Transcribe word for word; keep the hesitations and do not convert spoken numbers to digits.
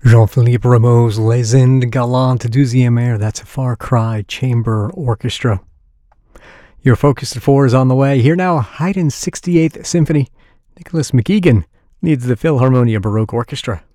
Jean-Philippe Rameau's Les Indes Galantes Deuxième Air. That's a Far Cry Chamber Orchestra. Your Focus at Four is on the way. Here now, Haydn's sixty-eighth Symphony. Nicholas McEgan leads the Philharmonia Baroque Orchestra.